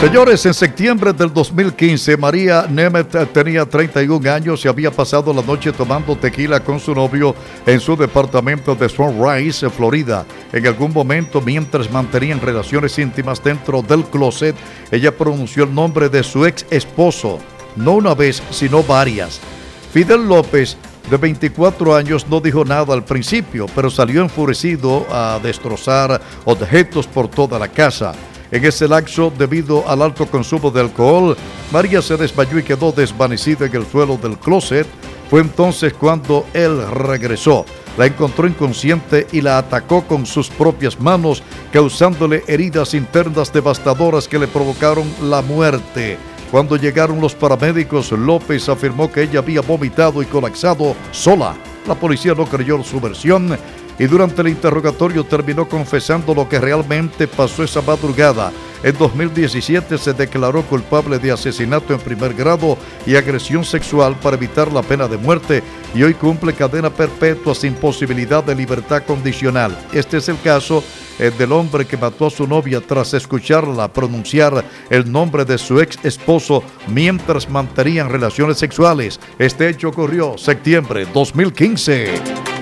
Señores, en septiembre del 2015, María Nemeth tenía 31 años y había pasado la noche tomando tequila con su novio en su departamento de Sunrise, Florida. En algún momento, mientras mantenían relaciones íntimas dentro del closet, ella pronunció el nombre de su ex esposo, no una vez, sino varias. Fidel López, de 24 años, no dijo nada al principio, pero salió enfurecido a destrozar objetos por toda la casa. En ese lapso, debido al alto consumo de alcohol, María se desmayó y quedó desvanecida en el suelo del closet. Fue entonces cuando él regresó. La encontró inconsciente y la atacó con sus propias manos, causándole heridas internas devastadoras que le provocaron la muerte. Cuando llegaron los paramédicos, López afirmó que ella había vomitado y colapsado sola. La policía no creyó su versión y durante el interrogatorio terminó confesando lo que realmente pasó esa madrugada. En 2017 se declaró culpable de asesinato en primer grado y agresión sexual para evitar la pena de muerte y hoy cumple cadena perpetua sin posibilidad de libertad condicional. Este es el caso del hombre que mató a su novia tras escucharla pronunciar el nombre de su ex esposo mientras mantenían relaciones sexuales. Este hecho ocurrió en septiembre 2015.